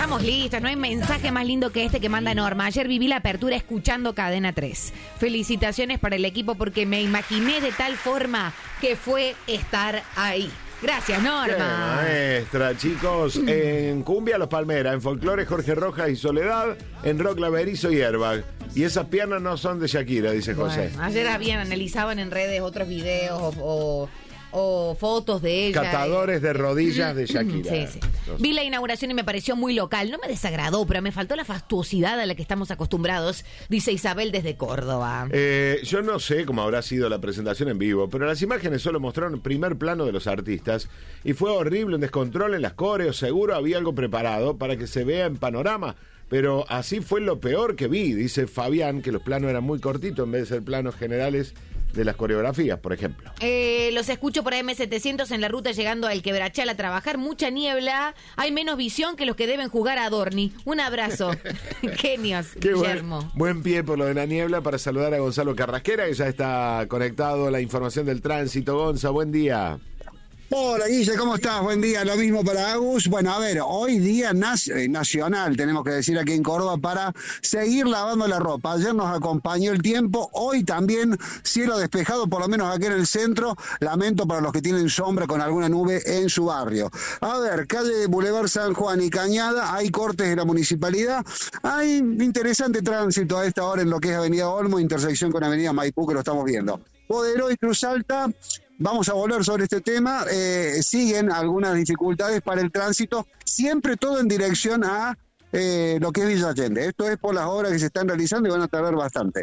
Estamos listos, no hay mensaje más lindo que este que manda Norma. Ayer viví la apertura escuchando Cadena 3. Felicitaciones para el equipo porque me imaginé de tal forma que fue estar ahí. Gracias, Norma. Qué maestra, chicos. En Cumbia, Los Palmeras. En Folclore, Jorge Rojas y Soledad. En Rock, La Berizo y Airbag. Y esas piernas no son de Shakira, dice José. Bueno, ayer analizaban en redes otros videos o fotos de ella. Catadores de rodillas de Shakira. Sí, sí. Vi la inauguración y me pareció muy local. No me desagradó, pero me faltó la fastuosidad a la que estamos acostumbrados, dice Isabel desde Córdoba. Yo no sé cómo habrá sido la presentación en vivo, pero las imágenes solo mostraron el primer plano de los artistas y fue horrible, un descontrol en las coreos. Seguro había algo preparado para que se vea en panorama, pero así fue lo peor que vi, dice Fabián, que los planos eran muy cortitos en vez de ser planos generales de las coreografías, por ejemplo. Los escucho por AM700 en la ruta llegando al Quebrachal a trabajar. niebla, hay menos visión que los que deben jugar a Dorni. Un abrazo. Genios, Qué Guillermo. Buen pie por lo de la niebla para saludar a Gonzalo Carrasquera, que ya está conectado a la información del tránsito. Gonza, buen día. Hola Guille, ¿cómo estás? Buen día, lo mismo para Agus. Bueno, a ver, hoy día nacional, tenemos que decir aquí en Córdoba, para seguir lavando la ropa. Ayer nos acompañó el tiempo, hoy también cielo despejado, por lo menos aquí en el centro. Lamento para los que tienen sombra con alguna nube en su barrio. A ver, calle Boulevard San Juan y Cañada, hay cortes de la municipalidad. Hay interesante tránsito a esta hora en lo que es Avenida Olmo, intersección con Avenida Maipú, que lo estamos viendo. Poderó y Cruz Alta. Vamos a volver sobre este tema, siguen algunas dificultades para el tránsito, siempre todo en dirección a lo que es Villa Allende. Esto es por las obras que se están realizando y van a tardar bastante.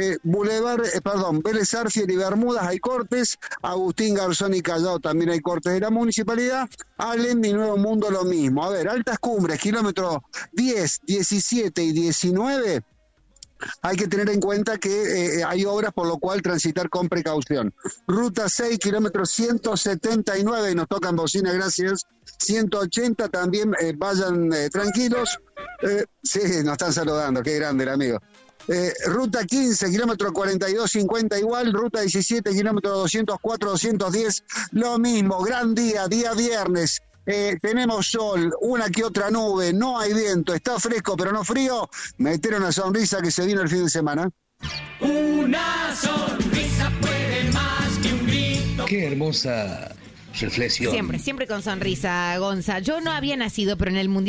Vélez Arfiel y Bermudas hay cortes, Agustín Garzón y Callao también hay cortes de la municipalidad, Alem y Nuevo Mundo lo mismo. A ver, Altas Cumbres, kilómetros 10, 17 y 19... Hay que tener en cuenta que hay obras, por lo cual transitar con precaución. Ruta 6, kilómetros 179, y nos tocan bocina, gracias. 180, también vayan tranquilos. Sí, nos están saludando, qué grande el amigo. Ruta 15, kilómetro 42-50 igual, ruta 17, kilómetro 204-210, lo mismo, gran día viernes. Tenemos sol, una que otra nube, no hay viento, está fresco pero no frío. Meter una sonrisa que se vino el fin de semana. Una sonrisa puede más que un grito. Qué hermosa reflexión. Siempre con sonrisa, Gonza. Yo no había nacido, pero en el Mundial